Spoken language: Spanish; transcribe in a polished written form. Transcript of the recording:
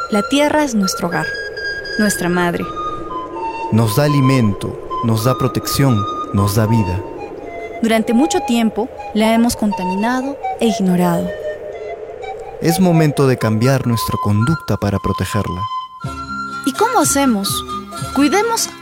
La tierra es nuestro hogar, nuestra madre. Nos da alimento, nos da protección, nos da vida. Durante mucho tiempo la hemos contaminado e ignorado. Es momento de cambiar nuestra conducta para protegerla. ¿Y cómo hacemos? Cuidemos